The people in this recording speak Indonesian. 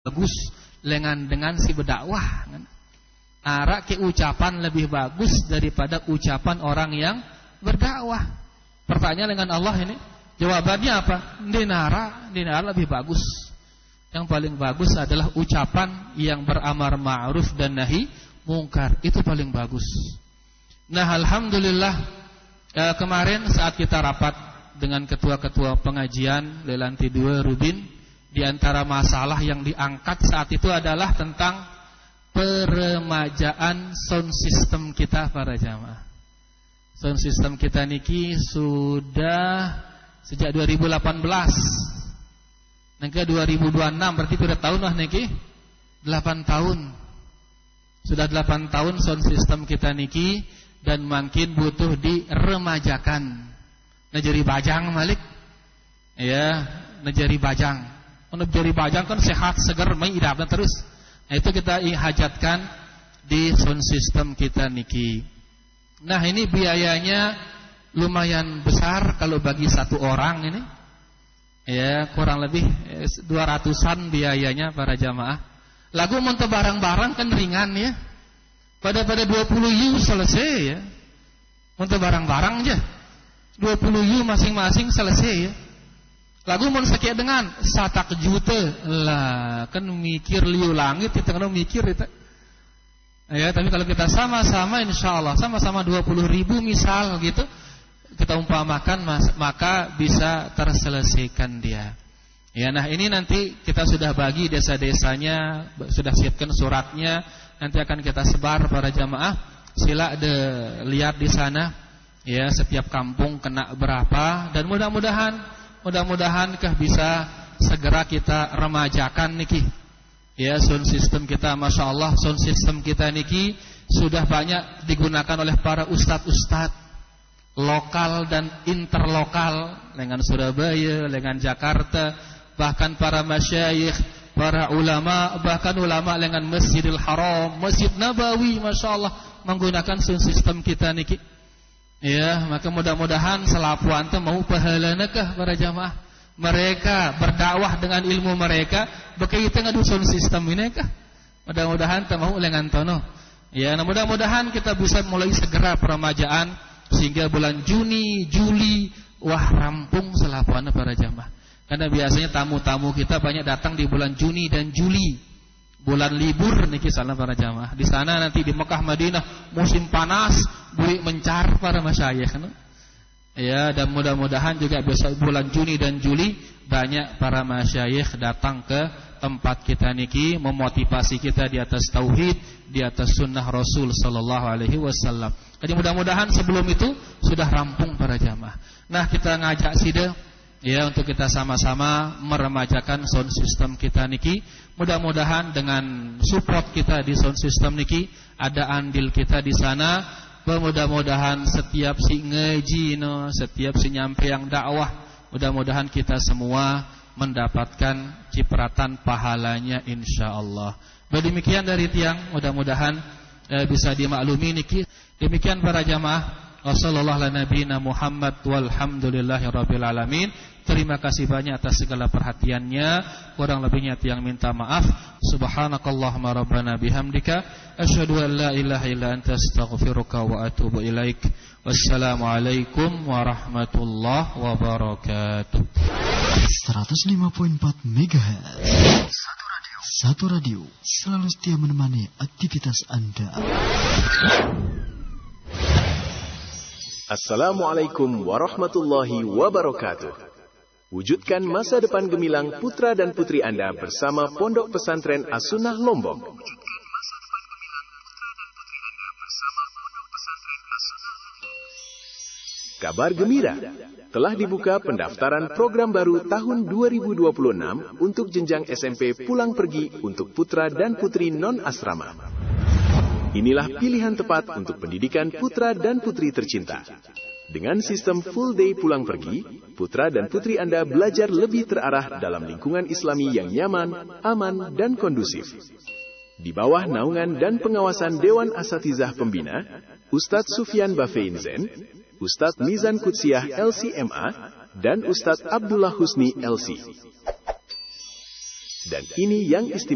bagus dengan si berdakwah. Ara ke ucapan lebih bagus daripada ucapan orang yang berdakwah. Pertanyaan dengan Allah ini, jawabannya apa? Dinara lebih bagus. Yang paling bagus adalah ucapan yang beramar ma'ruf dan nahi mungkar. Itu paling bagus. Nah, alhamdulillah kemarin saat kita rapat dengan ketua-ketua pengajian Lelanti 2 Rubin, di antara masalah yang diangkat saat itu adalah tentang peremajaan sound system kita para jamaah. Sound system kita niki sudah sejak 2018. Nangka 2026 berarti sudah tahun lah niki 8 tahun. Sudah 8 tahun sound system kita niki dan makin butuh diremajakan. Najari bajang Malik. Ya, najari bajang. Najari bajang kan sehat, segar, mai idapna terus. Nah, itu kita hajatkan di sound system kita niki. Nah, ini biayanya lumayan besar kalau bagi satu orang ini. Ya, kurang lebih 200-an biayanya para jamaah. Lagu monte barang-barang kan ringan ya. Pada 20 yu selesai ya. Monte barang-barang aja. 20 yu masing-masing selesai ya. Lagu mun sakieu dengan 1 juta lah, kan mikir liu langit kita kan mikir itu. Ya, tapi kalau kita sama-sama insyaallah sama-sama 20.000 misal gitu, kita umpamakan maka bisa terselesaikan dia. Ya, nah ini nanti kita sudah bagi desa-desanya, sudah siapkan suratnya, nanti akan kita sebar para jamaah. Sila lihat di sana ya, setiap kampung kena berapa, dan mudah-mudahan bisa segera kita remajakan niki. Ya, sound system kita Masya Allah, sound system kita niki sudah banyak digunakan oleh para ustadz-ustadz lokal dan interlokal, dengan Surabaya, dengan Jakarta, bahkan para masyayikh, para ulama, bahkan ulama dengan Masjidil Haram, Masjid Nabawi, Masya Allah menggunakan sound system kita niki. Ya, maka mudah-mudahan selapuan teh mau pahalana kah para jamaah. Mereka berdakwah dengan ilmu mereka, berkaitan dengan sound system ini kah? Mudah-mudahan teh mau lengan tono. Ya, nah mudah-mudahan kita bisa mulai segera peremajaan sehingga bulan Juni, Juli wah rampung selapuan para jamaah. Karena biasanya tamu-tamu kita banyak datang di bulan Juni dan Juli. Bulan libur niki salam para jamaah. Di sana nanti di Mekah Madinah musim panas, buih mencar para masyayikh. Ya, dan mudah-mudahan juga besok bulan Juni dan Juli banyak para masyayikh datang ke tempat kita niki, memotivasi kita di atas tauhid, di atas sunnah Rasul sallallahu alaihi wasallam. Jadi mudah-mudahan sebelum itu sudah rampung para jamaah. Nah, kita ngajak sida ya untuk kita sama-sama meremajakan sound system kita niki. Mudah-mudahan dengan support kita di sound system niki, ada andil kita di sana. Mudah-mudahan setiap si ngaji setiap si nyampe yang dakwah, mudah-mudahan kita semua mendapatkan cipratan pahalanya insyaallah. Demikian dari tiang, mudah-mudahan bisa dimaklumi niki. Demikian para jamaah. Wassallallahu ala nabiyina Muhammad walhamdulillahirabbil alamin. Terima kasih banyak atas segala perhatiannya. Kurang lebihnya tiang minta maaf. Subhanakallahumma rabbana bihamdika asyhadu an la ilaha illa anta astaghfiruka wa atubu ilaik. Wassalamualaikum warahmatullahi wabarakatuh. 105.4 MHz. Satu radio selalu setia menemani aktivitas Anda. Assalamualaikum warahmatullahi wabarakatuh. Wujudkan masa depan gemilang putra dan putri Anda bersama Pondok Pesantren As-Sunnah Lombok. Kabar gembira, telah dibuka pendaftaran program baru tahun 2026 untuk jenjang SMP pulang pergi untuk putra dan putri non-asrama. Inilah pilihan tepat untuk pendidikan putra dan putri tercinta. Dengan sistem full day pulang pergi, putra dan putri Anda belajar lebih terarah dalam lingkungan Islami yang nyaman, aman, dan kondusif. Di bawah naungan dan pengawasan Dewan Asatizah Pembina, Ustadz Sufyan Bafein Zen, Ustadz Mizan Kutsiah LCMA, dan Ustadz Abdullah Husni LC. Dan ini yang istimewa.